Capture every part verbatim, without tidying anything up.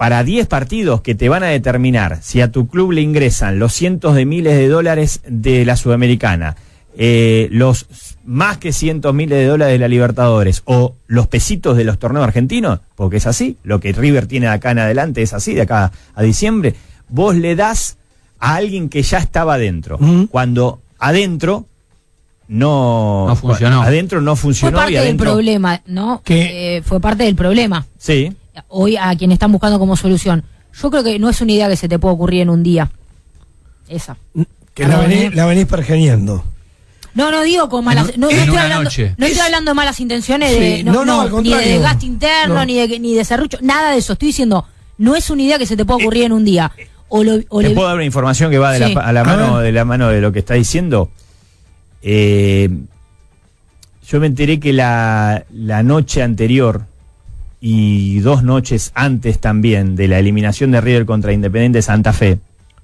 para diez partidos que te van a determinar si a tu club le ingresan los cientos de miles de dólares de la Sudamericana, eh, los más que cientos miles de dólares de la Libertadores o los pesitos de los torneos argentinos, porque es así, lo que River tiene de acá en adelante es así, de acá a diciembre, vos le das a alguien que ya estaba adentro, uh-huh. cuando adentro no, no funcionó. Adentro no funcionó. Fue parte y adentro, del problema, ¿no? Que eh, fue parte del problema. Sí. Hoy a quien están buscando como solución. Yo creo que no es una idea que se te pueda ocurrir en un día. Esa. Que la venís, la venís pergeñando. No, no digo con malas... No, no, estoy, hablando, no estoy hablando de malas intenciones, de, sí, no, no, no, no, ni de desgaste interno, no. ni, de, ni de serrucho, nada de eso. Estoy diciendo, no es una idea que se te pueda ocurrir en un día. O lo, o ¿Te le... puedo dar una información que va de sí. la, a la mano de la mano de lo que está diciendo? Eh, yo me enteré que la, la noche anterior y dos noches antes también de la eliminación de River contra Independiente Santa Fe,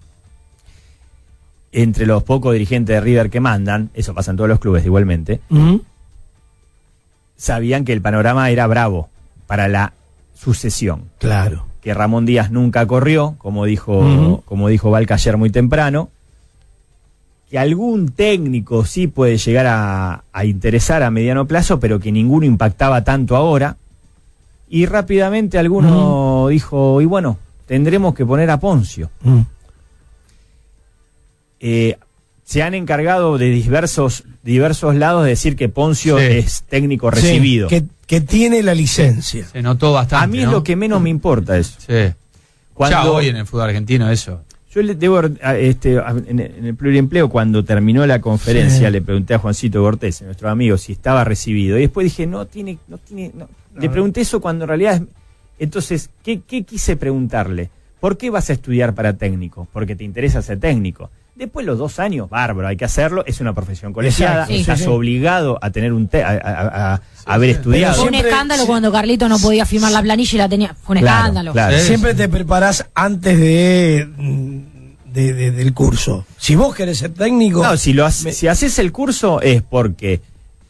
entre los pocos dirigentes de River que mandan, eso pasa en todos los clubes igualmente, uh-huh. sabían que el panorama era bravo para la sucesión. Claro. Que Ramón Díaz nunca corrió, como dijo, uh-huh. como dijo Valca ayer muy temprano, que algún técnico sí puede llegar a, a interesar a mediano plazo, pero que ninguno impactaba tanto ahora. Y rápidamente alguno uh-huh. dijo, y bueno, tendremos que poner a Poncio. Uh-huh. Eh, se han encargado de diversos, diversos lados de decir que Poncio sí. es técnico recibido. Sí, que, que tiene la licencia. Se notó bastante. A mí ¿no? es lo que menos me importa eso. Sí. Cuando, ya hoy en el fútbol argentino eso. Yo le debo, este, en el pluriempleo, cuando terminó la conferencia, sí. le pregunté a Juancito Cortés, nuestro amigo, si estaba recibido. Y después dije, no tiene, no tiene, no. No. Le pregunté eso cuando en realidad es... Entonces, ¿qué, qué quise preguntarle? ¿Por qué vas a estudiar para técnico? Porque te interesa ser técnico. Después los dos años, bárbaro, hay que hacerlo, es una profesión colegiada, sí, estás sí, sí. obligado a tener un te a, a, a sí, haber sí. estudiado. Fue un escándalo sí. cuando Carlito no podía firmar la planilla y la tenía, fue un claro, escándalo. Claro. Siempre te preparás antes de, de, de del curso. Si vos querés ser técnico... No, si, lo ha, me... si haces el curso es porque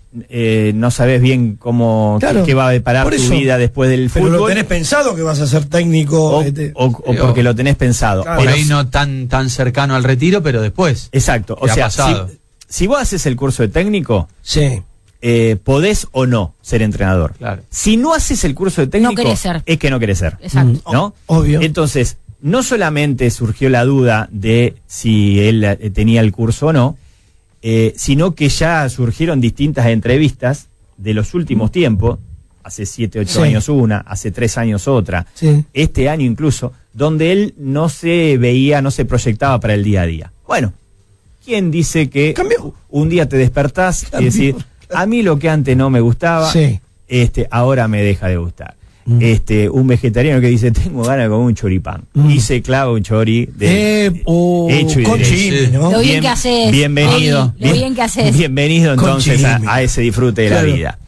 eh, no sabés bien cómo claro, qué, qué va a deparar tu vida después del pero fútbol. Pero lo tenés pensado que vas a ser técnico. O, este... o, o porque lo tenés pensado. Claro. Por ahí no tan, tan cercano al retiro, pero después. Exacto. O sea, si, si vos haces el curso de técnico, sí. eh, podés o no ser entrenador. Claro. Si no haces el curso de técnico, no querés ser. es que no querés ser. Exacto. ¿No? Obvio. Entonces, no solamente surgió la duda de si él eh, tenía el curso o no, eh, sino que ya surgieron distintas entrevistas de los últimos tiempos, hace siete, ocho sí. años una, hace tres años otra, sí. este año incluso, donde él no se veía, no se proyectaba para el día a día. Bueno, ¿quién dice que Cambió. un día te despertás Cambió. y decís, a mí lo que antes no me gustaba, sí. este, ahora me deja de gustar? Mm. Este, un vegetariano que dice, tengo ganas de comer un choripán. Mm. Y se clava un chori de, eh, oh, hecho y con derecho. chimi, ¿no? Lo bien, bien que haces. Bienvenido. Lo bien que haces. Bienvenido entonces a, a ese disfrute de claro. la vida.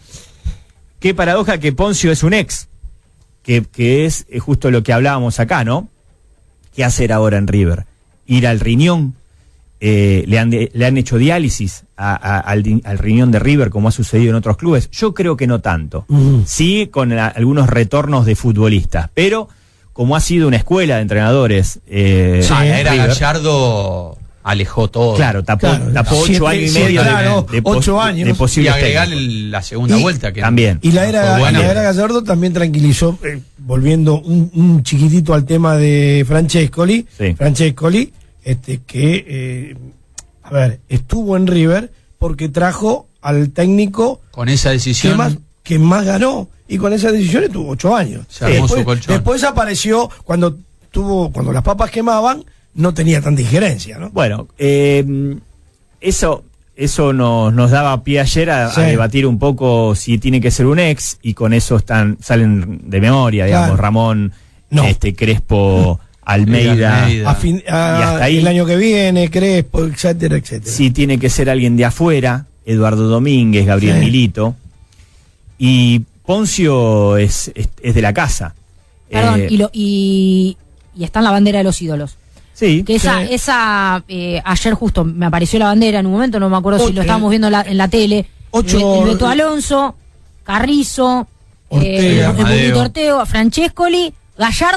Qué paradoja que Poncio es un ex, que, que es justo lo que hablábamos acá, ¿no? ¿Qué hacer ahora en River? Ir al riñón, eh, le, han de, le han hecho diálisis a, a, al, al riñón de River, como ha sucedido en otros clubes. Yo creo que no tanto. Uh-huh. Sí, con la, algunos retornos de futbolistas, pero como ha sido una escuela de entrenadores... Eh, sí, era River, Gallardo... alejó todo. Claro, tapó, claro, tapó ocho siete, años y siete, medio claro, de, de, ocho años. de posibles y agregar técnicos. la segunda y, vuelta. Que también. Y la era, bueno. la era Gallardo también tranquilizó, eh, volviendo un, un chiquitito al tema de Francescoli. Sí. Francescoli, este, que, eh, a ver, estuvo en River porque trajo al técnico con esa decisión que más, que más ganó. Y con esa decisión estuvo ocho años. Se armó después, su colchón. Después apareció cuando tuvo, cuando las papas quemaban, no tenía tanta injerencia, ¿no? Bueno, eh, eso, eso nos, nos daba pie ayer a, sí. a debatir un poco si tiene que ser un ex, y con eso están, salen de memoria, digamos, claro. Ramón, no. este Crespo, Almeida, Almeida. A fin, a, y hasta ahí, el año que viene, Crespo, etcétera, etcétera. Si tiene que ser alguien de afuera, Eduardo Domínguez, Gabriel sí. Milito, y Poncio es, es, es de la casa. Perdón, eh, y, lo, y, y está en la bandera de los ídolos. Sí. Que esa, sí. esa eh, ayer justo me apareció la bandera en un momento, no me acuerdo o, si lo estábamos viendo en la, en la tele. Ocho, el, el Beto Alonso, Carrizo, Ortega, eh, el, el Ortego, Francescoli, Gallardo.